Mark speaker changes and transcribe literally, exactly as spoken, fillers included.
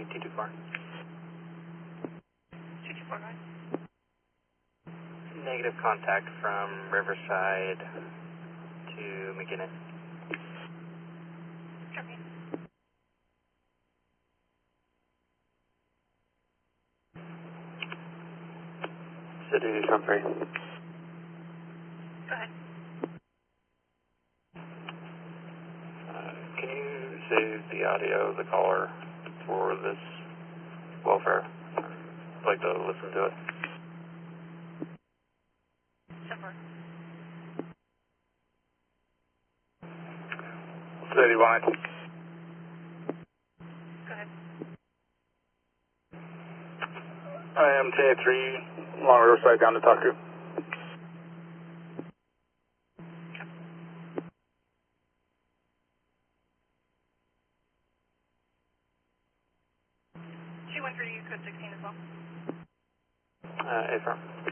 Speaker 1: two two four.
Speaker 2: two two four, go ahead.
Speaker 1: Negative contact from Riverside to McGinnis.
Speaker 2: Okay.
Speaker 1: City Humphrey.
Speaker 2: Go ahead.
Speaker 1: Uh, can you save the audio of the caller for this welfare? I'd like to listen to it.
Speaker 2: Sure.
Speaker 1: City line.
Speaker 2: Go ahead.
Speaker 1: I am T A three, Long Riverside down to talk to.
Speaker 2: two one three, code sixteen as well.
Speaker 1: Uh, A firm.